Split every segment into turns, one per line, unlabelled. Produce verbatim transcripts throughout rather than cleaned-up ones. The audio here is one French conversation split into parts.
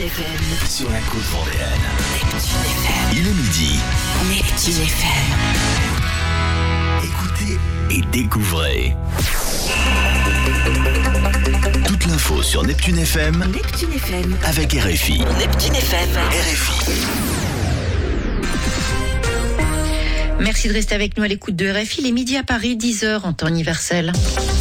F M.
Sur la côte vendéenne.
Neptune F M.
Il est midi.
Neptune F M.
Écoutez et découvrez. Toute l'info sur Neptune F M.
Neptune F M.
Avec R F I.
Neptune F M.
R F I.
Merci de rester avec nous à l'écoute de R F I. Il est midi à Paris, dix heures en temps universel.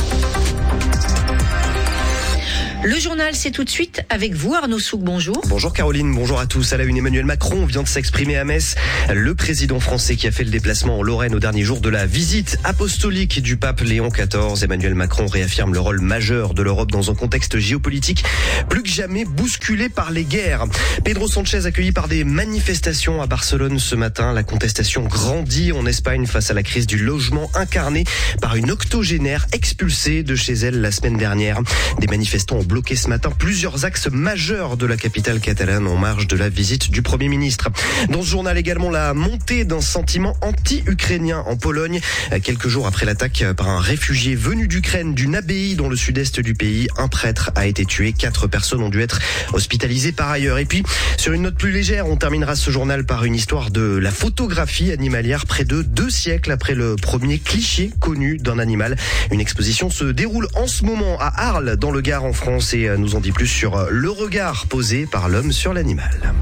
Le journal, c'est tout de suite avec vous, Arnaud Souk, bonjour.
Bonjour Caroline, bonjour à tous. À la une, Emmanuel Macron vient de s'exprimer à Metz. Le président français qui a fait le déplacement en Lorraine au dernier jour de la visite apostolique du pape Léon quatorze. Emmanuel Macron réaffirme le rôle majeur de l'Europe dans un contexte géopolitique plus que jamais bousculé par les guerres. Pedro Sanchez accueilli par des manifestations à Barcelone ce matin. La contestation grandit en Espagne face à la crise du logement incarnée par une octogénaire expulsée de chez elle la semaine dernière. Des manifestants ont bloqué ce matin plusieurs axes majeurs de la capitale catalane en marge de la visite du Premier ministre. Dans ce journal également, la montée d'un sentiment anti-ukrainien en Pologne. Quelques jours après l'attaque par un réfugié venu d'Ukraine d'une abbaye dans le sud-est du pays, un prêtre a été tué. Quatre personnes ont dû être hospitalisées par ailleurs. Et puis, sur une note plus légère, on terminera ce journal par une histoire de la photographie animalière près de deux siècles après le premier cliché connu d'un animal. Une exposition se déroule en ce moment à Arles, dans le Gard en France, et nous en dit plus sur le regard posé par l'homme sur l'animal.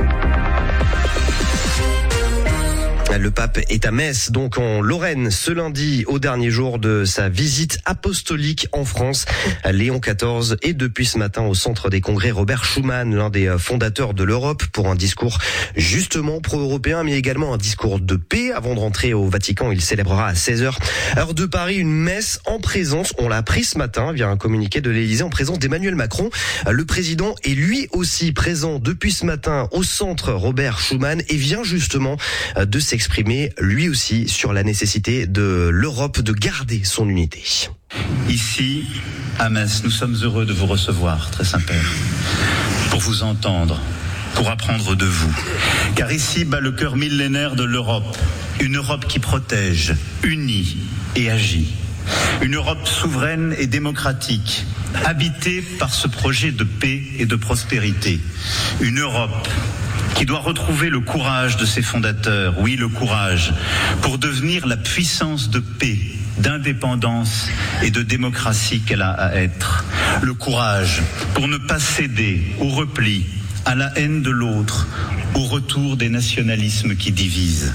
Le pape est à Metz, donc en Lorraine, ce lundi, au dernier jour de sa visite apostolique en France. Léon quatorze est depuis ce matin au centre des congrès Robert Schuman, l'un des fondateurs de l'Europe, pour un discours justement pro-européen, mais également un discours de paix. Avant de rentrer au Vatican, il célébrera à seize heures, heure de Paris, une messe en présence, on l'a appris ce matin via un communiqué de l'Élysée, en présence d'Emmanuel Macron. Le président est lui aussi présent depuis ce matin au centre Robert Schuman et vient justement de s'exprimer exprimer lui aussi sur la nécessité de l'Europe de garder son unité.
Ici, à Metz, nous sommes heureux de vous recevoir, très Saint-Père, pour vous entendre, pour apprendre de vous. Car ici bat le cœur millénaire de l'Europe, une Europe qui protège, unit et agit. Une Europe souveraine et démocratique, habitée par ce projet de paix et de prospérité. Une Europe qui doit retrouver le courage de ses fondateurs, oui, le courage, pour devenir la puissance de paix, d'indépendance et de démocratie qu'elle a à être. Le courage pour ne pas céder au repli, à la haine de l'autre, au retour des nationalismes qui divisent.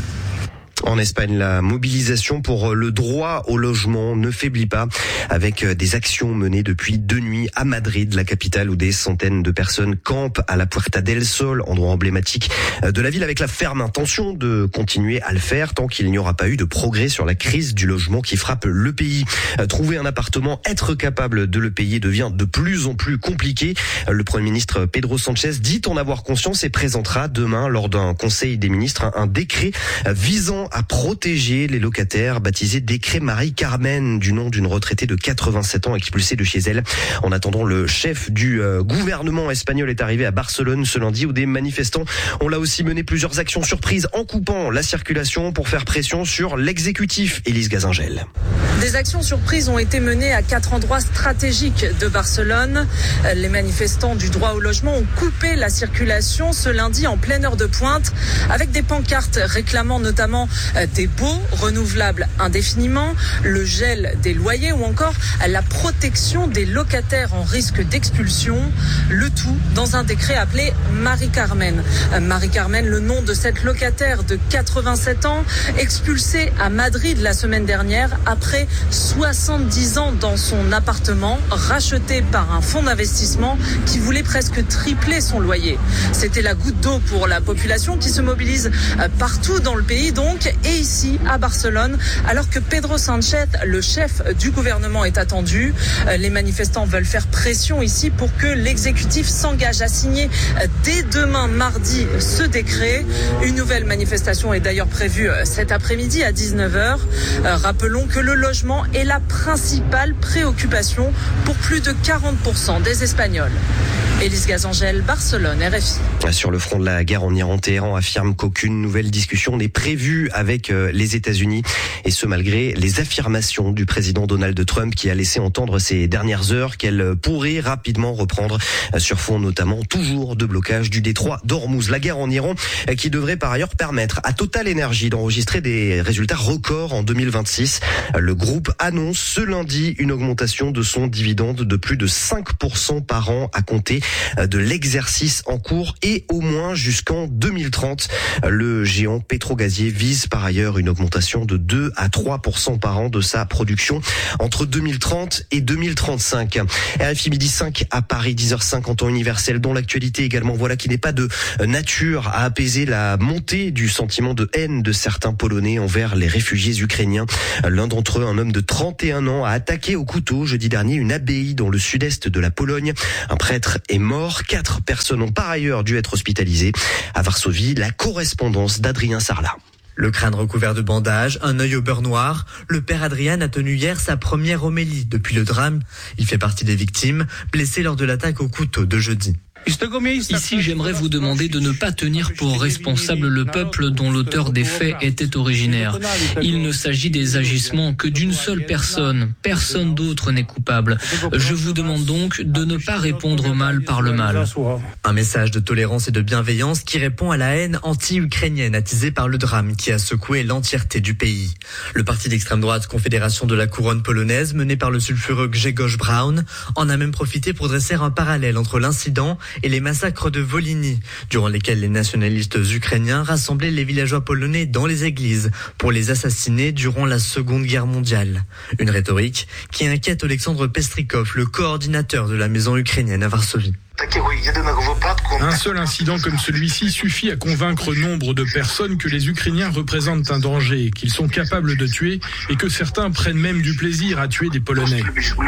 En Espagne, la mobilisation pour le droit au logement ne faiblit pas, avec des actions menées depuis deux nuits à Madrid, la capitale, où des centaines de personnes campent à la Puerta del Sol, endroit emblématique de la ville, avec la ferme intention de continuer à le faire tant qu'il n'y aura pas eu de progrès sur la crise du logement qui frappe le pays. Trouver un appartement, être capable de le payer devient de plus en plus compliqué. Le Premier ministre Pedro Sanchez dit en avoir conscience et présentera demain, lors d'un conseil des ministres, un décret visant à protéger les locataires, baptisé décret Marie-Carmen, du nom d'une retraitée de quatre-vingt-sept ans expulsée de chez elle. En attendant, le chef du euh, gouvernement espagnol est arrivé à Barcelone ce lundi, où des manifestants ont là aussi mené plusieurs actions surprises en coupant la circulation pour faire pression sur l'exécutif. Élise Gazingel.
Des actions surprises ont été menées à quatre endroits stratégiques de Barcelone. Les manifestants du droit au logement ont coupé la circulation ce lundi en pleine heure de pointe, avec des pancartes réclamant notamment des baux renouvelables indéfiniment, le gel des loyers ou encore la protection des locataires en risque d'expulsion. Le tout dans un décret appelé Marie-Carmen. Marie-Carmen, le nom de cette locataire de quatre-vingt-sept ans, expulsée à Madrid la semaine dernière après soixante-dix ans dans son appartement, racheté par un fonds d'investissement qui voulait presque tripler son loyer. C'était la goutte d'eau pour la population qui se mobilise partout dans le pays donc, et ici à Barcelone, alors que Pedro Sanchez, le chef du gouvernement, est attendu. Les manifestants veulent faire pression ici pour que l'exécutif s'engage à signer dès demain mardi ce décret. Une nouvelle manifestation est d'ailleurs prévue cet après-midi à dix-neuf heures. Rappelons que le logement est la principale préoccupation pour plus de quarante pour cent des Espagnols. Élise Gazangel, Barcelone, R F I.
Sur le front de la guerre en Iran, Téhéran affirme qu'aucune nouvelle discussion n'est prévue avec les États-Unis. Et ce, malgré les affirmations du président Donald Trump qui a laissé entendre ces dernières heures qu'elle pourrait rapidement reprendre sur fond notamment toujours de blocage du détroit d'Ormuz. La guerre en Iran qui devrait par ailleurs permettre à Total Energy d'enregistrer des résultats records en deux mille vingt-six. Le groupe annonce ce lundi une augmentation de son dividende de plus de cinq pour cent par an à compter de l'exercice en cours et au moins jusqu'en deux mille trente. Le géant pétrogazier vise par ailleurs une augmentation de deux à trois pour cent par an de sa production entre deux mille trente et deux mille trente-cinq. R F I midi cinq à Paris, dix heures cinq en temps universel, dont l'actualité également, voilà, qui n'est pas de nature à apaiser la montée du sentiment de haine de certains Polonais envers les réfugiés ukrainiens. L'un d'entre eux, un homme de trente et un ans, a attaqué au couteau jeudi dernier une abbaye dans le sud-est de la Pologne. Un prêtre est mort. Quatre personnes ont par ailleurs dû être hospitalisées. À Varsovie, la correspondance d'Adrien Sarlat.
Le crâne recouvert de bandages, un œil au beurre noir, le père Adrian a tenu hier sa première homélie depuis le drame. Il fait partie des victimes, blessées lors de l'attaque au couteau de jeudi.
Ici, j'aimerais vous demander de ne pas tenir pour responsable le peuple dont l'auteur des faits était originaire. Il ne s'agit des agissements que d'une seule personne. Personne d'autre n'est coupable. Je vous demande donc de ne pas répondre au mal par le mal.
Un message de tolérance et de bienveillance qui répond à la haine anti-ukrainienne attisée par le drame qui a secoué l'entièreté du pays. Le parti d'extrême droite Confédération de la Couronne polonaise, mené par le sulfureux Grzegorz Braun, en a même profité pour dresser un parallèle entre l'incident et les massacres de Volhynie, durant lesquels les nationalistes ukrainiens rassemblaient les villageois polonais dans les églises pour les assassiner durant la Seconde Guerre mondiale. Une rhétorique qui inquiète Alexandre Pestrikov, le coordinateur de la maison ukrainienne à Varsovie.
Un seul incident comme celui-ci suffit à convaincre nombre de personnes que les Ukrainiens représentent un danger, qu'ils sont capables de tuer et que certains prennent même du plaisir à tuer des Polonais.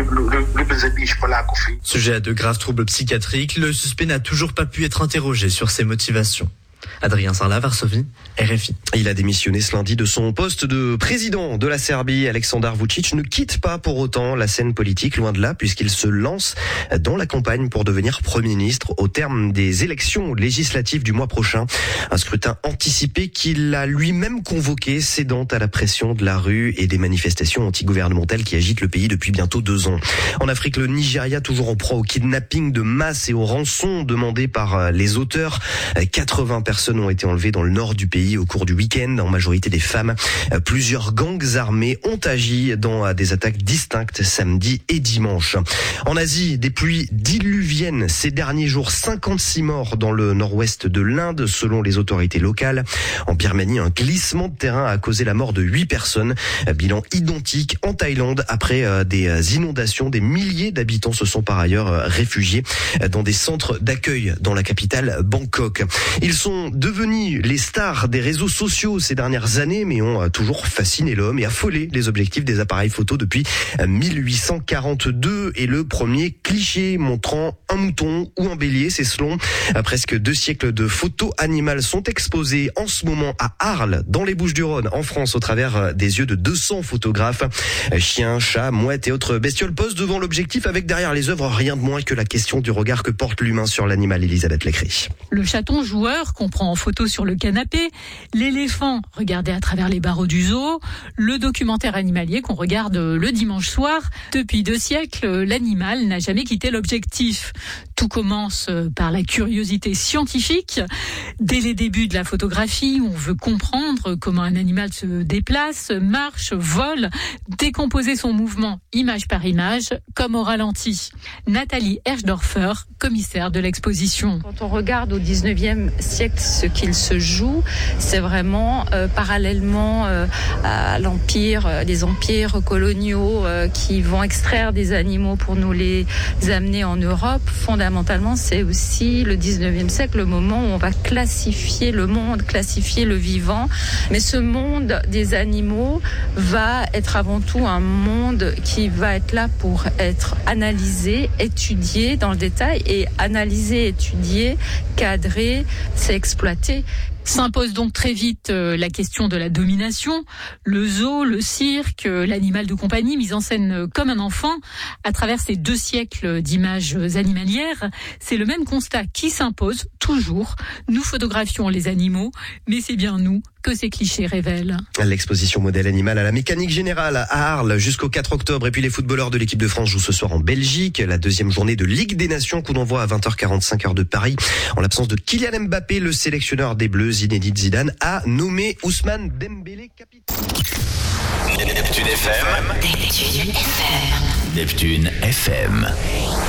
Sujet à de graves troubles psychiatriques, le suspect n'a toujours pas pu être interrogé sur ses motivations. Adrien Sarlat, Varsovie, R F I.
Il a démissionné ce lundi de son poste de président de la Serbie. Aleksandar Vučić ne quitte pas pour autant la scène politique, loin de là, puisqu'il se lance dans la campagne pour devenir Premier ministre au terme des élections législatives du mois prochain. Un scrutin anticipé qu'il a lui-même convoqué, cédant à la pression de la rue et des manifestations antigouvernementales qui agitent le pays depuis bientôt deux ans. En Afrique, le Nigeria, toujours en proie au kidnapping de masse et aux rançons demandées par les auteurs. quatre-vingts personnes ont été enlevées dans le nord du pays au cours du week-end, en majorité des femmes. Plusieurs gangs armés ont agi dans des attaques distinctes samedi et dimanche. En Asie, des pluies diluviennes ces derniers jours, cinquante-six morts dans le nord-ouest de l'Inde selon les autorités locales. En Birmanie, un glissement de terrain a causé la mort de huit personnes. Bilan identique en Thaïlande après des inondations. Des milliers d'habitants se sont par ailleurs réfugiés dans des centres d'accueil dans la capitale Bangkok. Ils sont devenus les stars des réseaux sociaux ces dernières années, mais ont toujours fasciné l'homme et affolé les objectifs des appareils photo depuis mille huit cent quarante-deux. Et le premier cliché montrant un mouton ou un bélier, c'est selon presque deux siècles de photos animales sont exposés en ce moment à Arles, dans les Bouches-du-Rhône, en France, au travers des yeux de deux cents photographes. Chiens, chats, mouettes et autres bestioles posent devant l'objectif avec derrière les œuvres rien de moins que la question du regard que porte l'humain sur l'animal. Elisabeth Lécry.
Le chaton joueur qu'on prend en photo sur le canapé, l'éléphant regardé à travers les barreaux du zoo, le documentaire animalier qu'on regarde le dimanche soir. Depuis deux siècles, l'animal n'a jamais quitté l'objectif. Tout commence par la curiosité scientifique. Dès les débuts de la photographie, on veut comprendre comment un animal se déplace, marche, vole, décomposer son mouvement image par image, comme au ralenti. Nathalie Herschdorfer, commissaire de l'exposition.
Quand on regarde au dix-neuvième siècle ce qu'il se joue, c'est vraiment euh, parallèlement euh, à l'empire, euh, des empires coloniaux euh, qui vont extraire des animaux pour nous les amener en Europe. Fondamentalement, c'est aussi le dix-neuvième siècle, le moment où on va classifier le monde, classifier le vivant. Mais ce monde des animaux va être avant tout un monde qui va être là pour être analysé, étudié dans le détail, et analysé, étudié, cadré, c'est exploité.
S'impose donc très vite la question de la domination. Le zoo, le cirque, l'animal de compagnie mis en scène comme un enfant à travers ces deux siècles d'images animalières. C'est le même constat qui s'impose toujours. Nous photographions les animaux, mais c'est bien nous que ces clichés révèlent.
L'exposition modèle animal à la Mécanique Générale à Arles jusqu'au quatre octobre. Et puis les footballeurs de l'équipe de France jouent ce soir en Belgique. La deuxième journée de Ligue des Nations, coup d'envoi à vingt heures quarante-cinq heure de Paris. En l'absence de Kylian Mbappé, le sélectionneur des Bleus, Zinedine Zidane, a nommé Ousmane Dembélé capitaine.
Neptune F M.
Neptune F M.
Neptune F M.